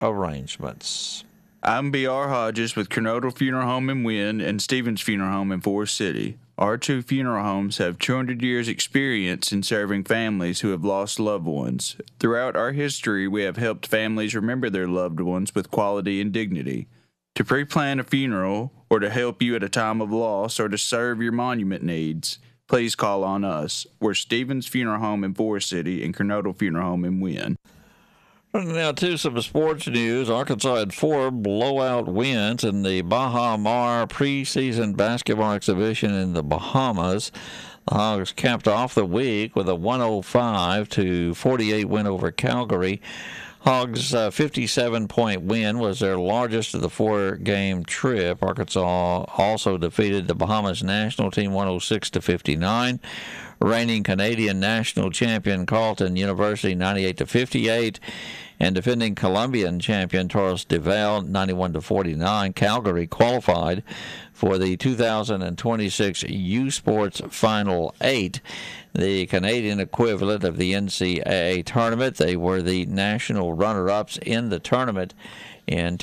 arrangements. I'm B.R. Hodges with Kernodle Funeral Home in Wynne and Stevens Funeral Home in Forest City. Our two funeral homes have 200 years' experience in serving families who have lost loved ones. Throughout our history, we have helped families remember their loved ones with quality and dignity. To pre-plan a funeral, or to help you at a time of loss, or to serve your monument needs, please call on us. We're Stevens Funeral Home in Forest City and Kernodle Funeral Home in Wynne. Now to some sports news. Arkansas had 4 blowout wins in the Baha Mar preseason basketball exhibition in the Bahamas. The Hogs capped off the week with a 105-48 win over Calgary. Hogs' 57-point win was their largest of the 4-game trip. Arkansas also defeated the Bahamas national team 106-59. Reigning Canadian national champion Carleton University 98-58, and defending Colombian champion Torres de Valle 91-49. Calgary qualified for the 2026 U Sports Final 8, the Canadian equivalent of the NCAA tournament. They were the national runner-ups in the tournament in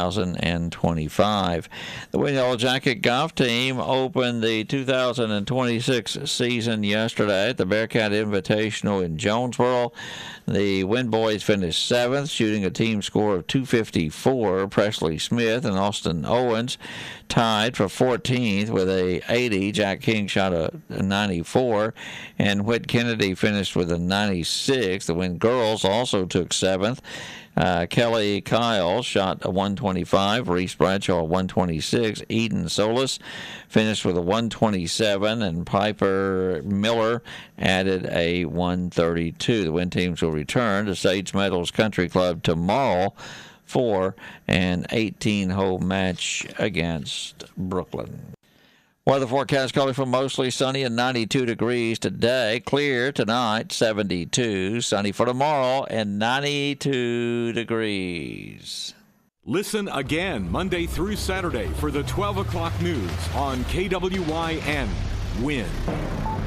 2025. The Wynne Yellow Jacket golf team opened the 2026 season yesterday at the Bearcat Invitational in Jonesboro. The Wynne boys finished 7th, shooting a team score of 254. Presley Smith and Austin Owens tied for 14th with a 80. Jack King shot a 94, and Whit Kennedy finished with a 96. The Wynne girls also took 7th. Kelly Kyle shot a 125, Reese Bradshaw a 126, Eden Solis finished with a 127, and Piper Miller added a 132. The Wynne teams will return to Sage Meadows Country Club tomorrow for an 18-hole match against Brooklyn. Weather forecast calling for mostly sunny and 92 degrees today. Clear tonight, 72. Sunny for tomorrow and 92 degrees. Listen again Monday through Saturday for the 12 o'clock news on KWYN. Wynne.